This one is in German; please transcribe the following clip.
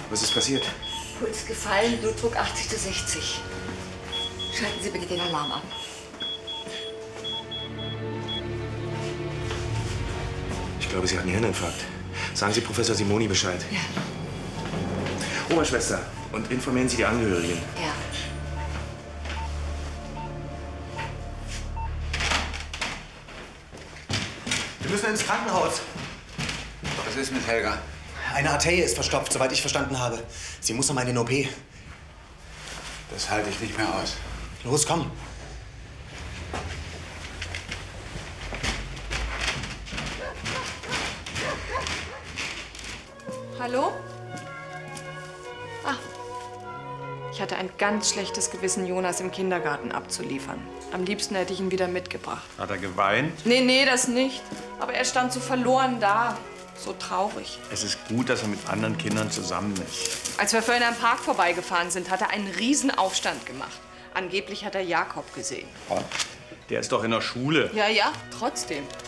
Was ist passiert? Puls gefallen, Blutdruck 80/60. Schalten Sie bitte den Alarm ab. Ich glaube, sie hat einen Hirninfarkt. Sagen Sie Professor Simoni Bescheid. Ja. Oberschwester, und informieren Sie die Angehörigen. Ja. Wir müssen ins Krankenhaus. Was ist mit Helga? Eine Arterie ist verstopft, soweit ich verstanden habe. Sie muss noch mal in den OP. Das halte ich nicht mehr aus. Los, komm. Hallo? Ah. Ich hatte ein ganz schlechtes Gewissen, Jonas im Kindergarten abzuliefern. Am liebsten hätte ich ihn wieder mitgebracht. Hat er geweint? Nee, das nicht. Aber er stand so verloren da. So traurig. Es ist gut, dass er mit anderen Kindern zusammen ist. Als wir vorhin am Park vorbeigefahren sind, hat er einen Riesenaufstand gemacht. Angeblich hat er Jakob gesehen. Der ist doch in der Schule. Ja, trotzdem.